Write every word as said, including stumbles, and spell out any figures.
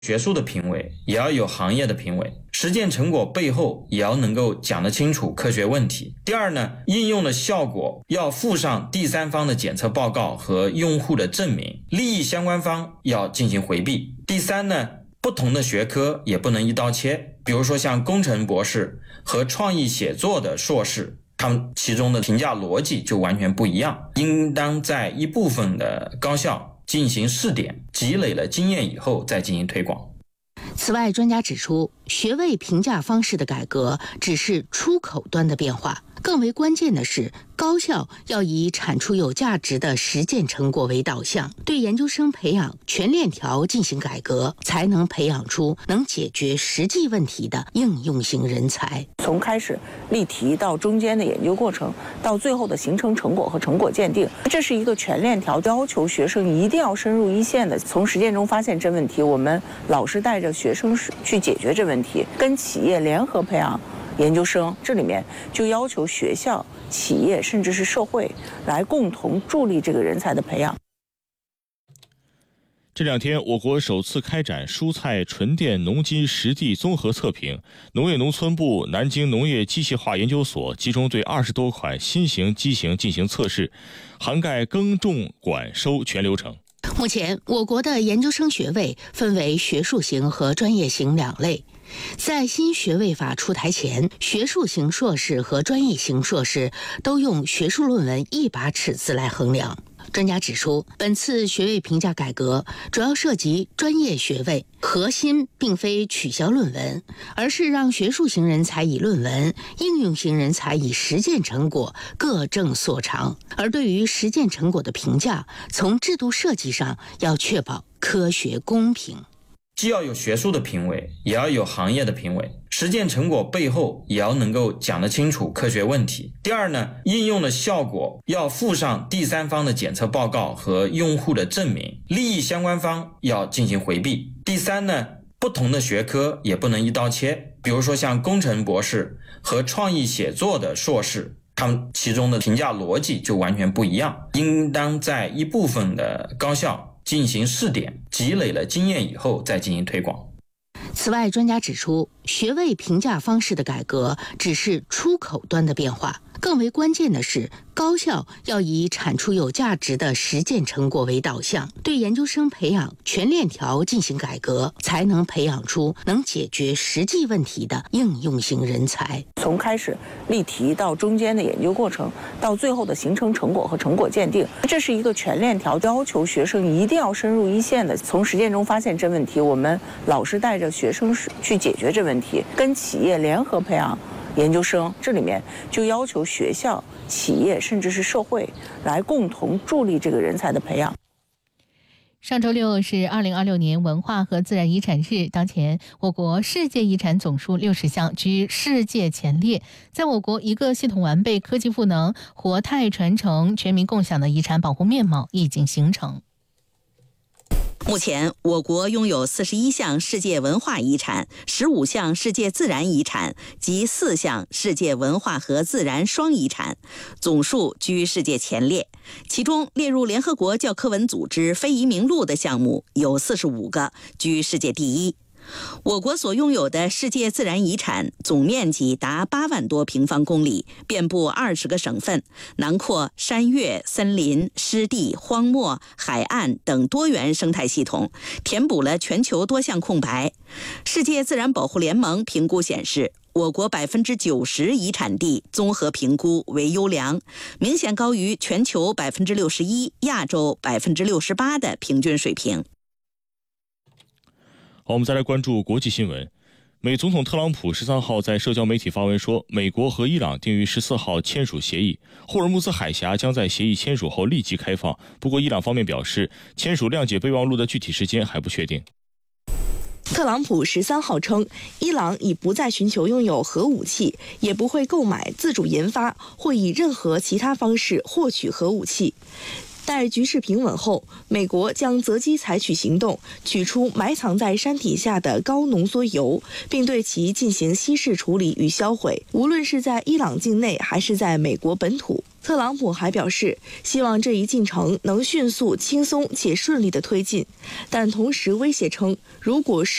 学术的评委，也要有行业的评委，实践成果背后也要能够讲得清楚科学问题。第二呢，应用的效果要附上第三方的检测报告和用户的证明，利益相关方要进行回避。第三呢，不同的学科也不能一刀切，比如说像工程博士和创意写作的硕士，他们其中的评价逻辑就完全不一样，应当在一部分的高校进行试点，积累了经验以后再进行推广。 此外，专家指出，学位评价方式的改革只是出口端的变化，更为关键的是，高校要以产出有价值的实践成果为导向，对研究生培养全链条进行改革，才能培养出能解决实际问题的应用型人才。 从开始例题到中间的研究过程，到最后的形成成果和成果鉴定，这是一个全链条，要求学生一定要深入一线的从实践中发现真问题，我们老师带着学生去解决这问题，跟企业联合培养研究生，这里面就要求学校、企业甚至是社会来共同助力这个人才的培养。 这两天，我国首次开展蔬菜纯电农机实地综合测评，农业农村部南京农业机械化研究所集中对二十多款新型机型进行测试，涵盖耕种、管收全流程。 目前，我国的研究生学位分为学术型和专业型两类。在新学位法出台前，学术型硕士和专业型硕士都用学术论文一把尺子来衡量。专家指出，本次学位评价改革主要涉及专业学位，核心并非取消论文，而是让学术型人才以论文，应用型人才以实践成果各证所长。而对于实践成果的评价，从制度设计上要确保科学公平。 既要有学术的评委，也要有行业的评委，实践成果背后也要能够讲得清楚科学问题。第二呢，应用的效果要附上第三方的检测报告和用户的证明，利益相关方要进行回避。第三呢，不同的学科也不能一刀切，比如说像工程博士和创意写作的硕士，他们其中的评价逻辑就完全不一样，应当在一部分的高校进行试点，积累了经验以后再进行推广。 此外，专家指出，学位评价方式的改革只是出口端的变化，更为关键的是，高校要以产出有价值的实践成果为导向，对研究生培养全链条进行改革，才能培养出能解决实际问题的应用型人才。 从开始例题到中间的研究过程，到最后的形成成果和成果鉴定，这是一个全链条，要求学生一定要深入一线的从实践中发现真问题，我们老师带着学生去解决这问题，跟企业联合培养研究生，这里面就要求学校、企业甚至是社会来共同助力这个人才的培养。 上周六是二零二六年文化和自然遗产日，当前我国世界遗产总数六十项，居世界前列。在我国，一个系统完备、科技赋能、活态传承、全民共享的遗产保护面貌已经形成。 目前，我国拥有四十一项世界文化遗产、十五项世界自然遗产及四项世界文化和自然双遗产，总数居世界前列。其中，列入联合国教科文组织非遗名录的项目有四十五个，居世界第一。我国所拥有的世界自然遗产总面积达八万多平方公里，遍布二十个省份，囊括山岳、森林、湿地、荒漠、海岸等多元生态系统，填补了全球多项空白。世界自然保护联盟评估显示，我国百分之九十遗产地综合评估为优良，明显高于全球百分之六十一、亚洲百分之六十八的平均水平。 好，我们再来关注国际新闻。美总统特朗普十三号在社交媒体发文说，美国和伊朗定于十四号签署协议，霍尔木兹海峡将在协议签署后立即开放。不过，伊朗方面表示，签署谅解备忘录的具体时间还不确定。 特朗普十三号称，伊朗已不再寻求拥有核武器，也不会购买、自主研发或以任何其他方式获取核武器。 待局势平稳后，美国将择机采取行动，取出埋藏在山体下的高浓缩铀，并对其进行稀释处理与销毁，无论是在伊朗境内还是在美国本土。特朗普还表示，希望这一进程能迅速、轻松且顺利地推进，但同时威胁称，如果